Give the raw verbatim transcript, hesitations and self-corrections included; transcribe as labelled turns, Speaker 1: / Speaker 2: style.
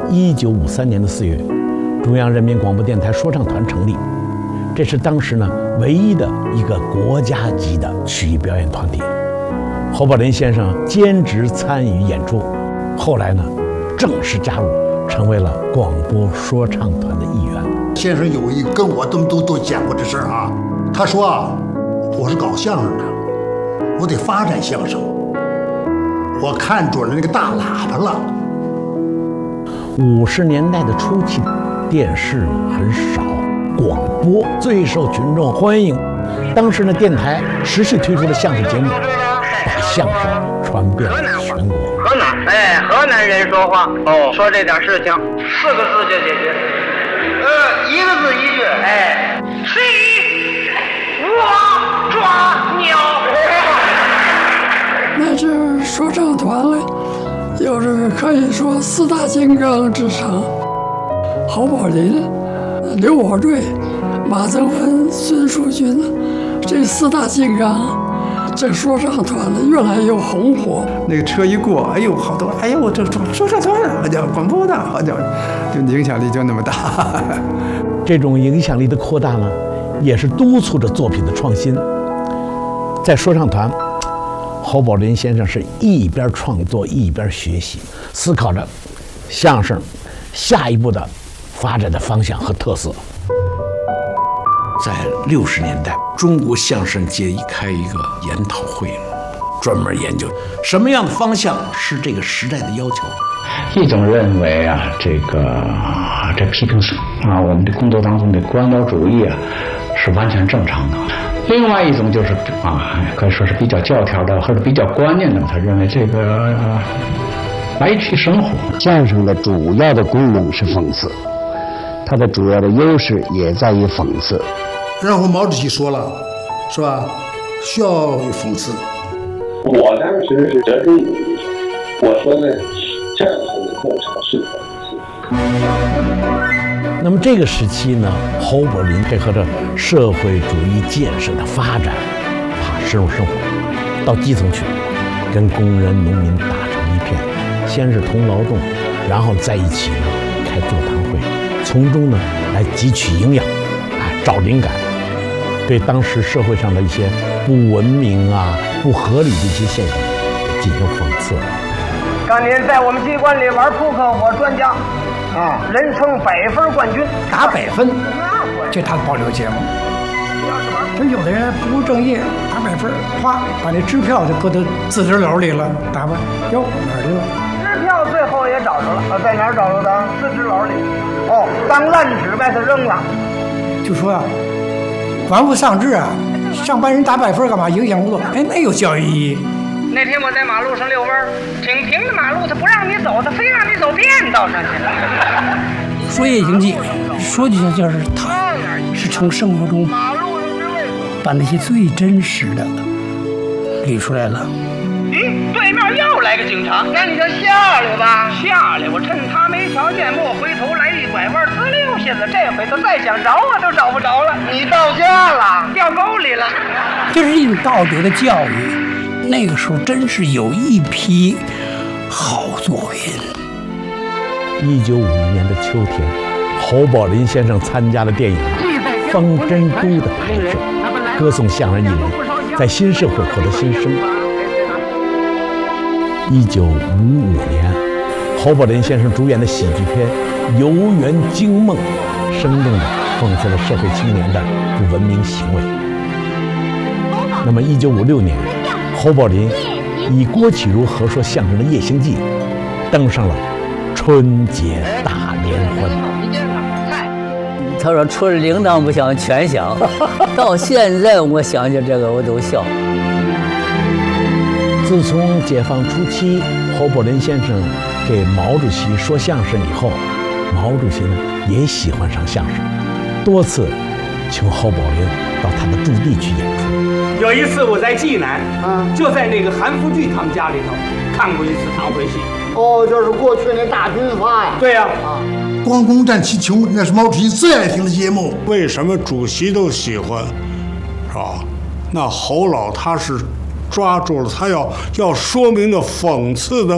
Speaker 1: 一九五三年的四月，中央人民广播电台说唱团成立，这是当时呢唯一的一个国家级的曲艺表演团体。侯宝林先生兼职参与演出，后来呢正式加入，成为了广播说唱团的一员。
Speaker 2: 先生有一跟我都都都讲过这事儿啊，他说啊，我是搞相声的，我得发展相声，我看准了那个大喇叭了。
Speaker 1: 五十年代的初期，电视很少，广播最受群众欢迎。当时呢，电台持续推出的相声节目，把相声传遍了全国。
Speaker 3: 河南，哎，河南人说话哦，说这点事情，四个字就解决。呃，一个字一句，哎，谁我抓鸟。
Speaker 4: 那支说唱团呢，有着可以说四大金刚之称：侯宝林、刘宝瑞、马增芬、孙树军，这四大金刚。这个说唱团呢，越来越红火。
Speaker 5: 那个车一过，哎呦，好多，哎呦，这说唱团，好家伙，广播的，好家伙，就影响力就那么大。
Speaker 1: 这种影响力的扩大呢，也是督促着作品的创新。在说唱团，侯宝林先生是一边创作一边学习，思考着相声下一步的发展的方向和特色。在六十年代，中国相声界一开一个研讨会，专门研究什么样的方向是这个时代的要求。
Speaker 6: 一种认为啊，这个这批评啊，我们的工作当中的官僚主义啊，是完全正常的。另外一种就是啊，可以说是比较教条的或者比较观念的，他认为这个呃白皮生活。
Speaker 7: 相声的主要的功能是讽刺，它的主要的优势也在于讽刺。
Speaker 2: 然后毛主席说了，是吧？需要有讽刺。
Speaker 8: 我当时是折中主义者，我说呢，相声的特长是讽刺。
Speaker 1: 那么这个时期呢，侯宝林配合着社会主义建设的发展，他深入生活，到基层去，跟工人、农民打成一片，先是同劳动，然后在一起呢开座谈会，从中呢来汲取营养，哎，找灵感。对当时社会上的一些不文明啊、不合理的一些现象进行讽刺。
Speaker 3: 当年在我们机关里玩扑克，我专家啊，人称百分冠军，
Speaker 9: 打百分，这他的保留节目。就有的人不务正业，打百分，哗，把那支票就搁到自己篓里了，打吧，哟，哪儿去了？
Speaker 3: 支票最后也找着了啊，在哪儿找着的？自己篓里。哦，当烂纸把它扔了。
Speaker 9: 就说啊。玩物丧志啊！上班人打百分干嘛？影响工作，哎，没有教育意义。
Speaker 3: 那天我在马路上遛弯，挺平的马路，他不让你走，他非让你走便道上去了。
Speaker 9: 说夜行记，说句就是他是从生活中把那些最真实的捋出来了。
Speaker 3: 咦，对面又来个警察，那你就下来吧，下来！我趁他没瞧见，莫回头来一拐弯，滋溜下子，这回他再想找我都找不着了。你到家了，掉沟里了。
Speaker 9: 这是一种道德的教育。那个时候真是有一批好作品。
Speaker 1: 一九五一年的秋天，侯宝林先生参加了电影《方针都》的拍摄，歌颂相声艺人在新社会获得新生。一九五五年，侯宝林先生主演的喜剧片《游园惊梦》，生动地讽刺了社会青年的不文明行为。那么，一九五六年，侯宝林以郭启儒合说相声的《夜行记》，登上了春节大联欢。
Speaker 10: 他说：“除了铃铛不响，全响。”到现在我想起这个我都笑。
Speaker 1: 自从解放初期，侯宝林先生给毛主席说相声以后，毛主席呢也喜欢上相声，多次请侯宝林到他的驻地去演出。
Speaker 11: 有一次我在济南，啊，就在那个韩复榘他们家里头看过一次堂会戏。
Speaker 12: 哦，就是过去那大军阀呀。
Speaker 11: 对呀，
Speaker 12: 啊，
Speaker 2: 关公战秦琼那是毛主席最爱听的节目。
Speaker 13: 为什么主席都喜欢，是吧？那侯老他是抓住了他要要说明的讽刺的